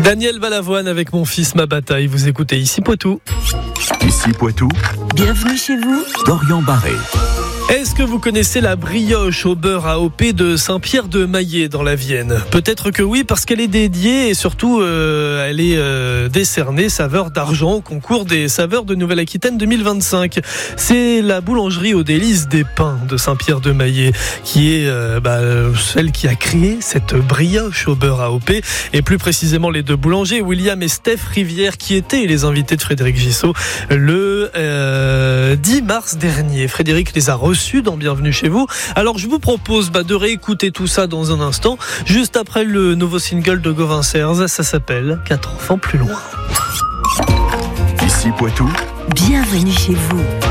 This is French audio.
Daniel Balavoine avec Mon fils, ma bataille. Vous écoutez Ici Poitou. Ici Poitou, Bienvenue chez vous. Dorian Barré. Est-ce que vous connaissez la brioche au beurre AOP de Saint-Pierre-de-Maillé dans la Vienne ? Peut-être que oui, parce qu'elle est dédiée et surtout elle est décernée saveur d'argent au concours des saveurs de Nouvelle-Aquitaine 2025. C'est la boulangerie aux délices des pains de Saint-Pierre-de-Maillé qui est celle qui a créé cette brioche au beurre AOP, et plus précisément les deux boulangers, William et Steph Rivière, qui étaient les invités de Frédéric Gissot le 10 mars dernier. Frédéric les a reçus dans Bienvenue chez vous. Alors je vous propose de réécouter tout ça dans un instant, juste après le nouveau single de Gauvin Serres. Ça s'appelle 4 enfants plus loin. Ici Poitou, Bienvenue chez vous.